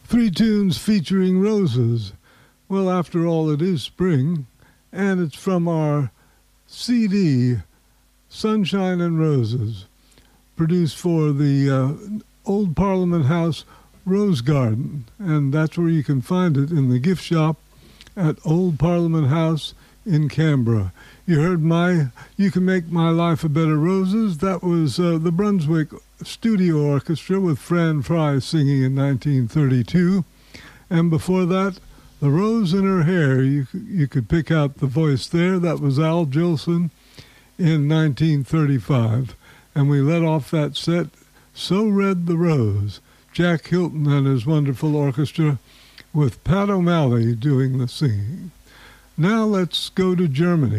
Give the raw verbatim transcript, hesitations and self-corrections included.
Three tunes featuring roses. Well, after all, it is spring, and it's from our C D, Sunshine and Roses, produced for the uh, Old Parliament House Rose Garden, and that's where you can find it in the gift shop at Old Parliament House in Canberra. You heard my You Can Make My Life a Bed of Roses. That was uh, the Brunswick Studio Orchestra with Fran Fry singing in nineteen thirty-two. And before that, The Rose in Her Hair. You, you could pick out the voice there. That was Al Jolson in nineteen thirty-five. And we let off that set, So Red the Rose, Jack Hilton and his wonderful orchestra with Pat O'Malley doing the singing. Now let's go to Germany.